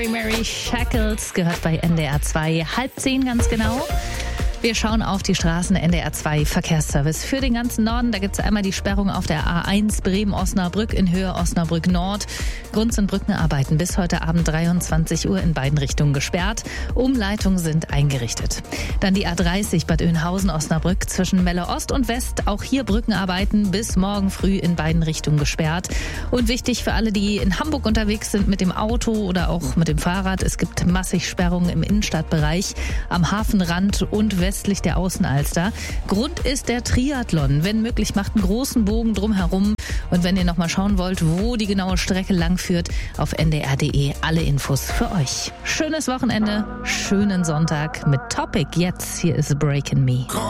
Mary Shackles gehört bei NDR 2, 9:30 ganz genau. Wir schauen auf die Straßen. NDR 2 Verkehrsservice für den ganzen Norden. Da gibt es einmal die Sperrung auf der A1 Bremen-Osnabrück in Höhe Osnabrück Nord. Grund sind Brückenarbeiten. Bis heute Abend 23 Uhr in beiden Richtungen gesperrt. Umleitungen sind eingerichtet. Dann die A30 Bad Oeynhausen-Osnabrück zwischen Melle Ost und West. Auch hier Brückenarbeiten bis morgen früh in beiden Richtungen gesperrt. Und wichtig für alle, die in Hamburg unterwegs sind mit dem Auto oder auch mit dem Fahrrad. Es gibt massig Sperrungen im Innenstadtbereich, am Hafenrand und westlich der Außenalster. Grund ist der Triathlon. Wenn möglich, macht einen großen Bogen drumherum. Und wenn ihr noch mal schauen wollt, wo die genaue Strecke lang führt, auf ndr.de alle Infos für euch. Schönes Wochenende, schönen Sonntag mit Topic. Jetzt hier ist Breaking Me.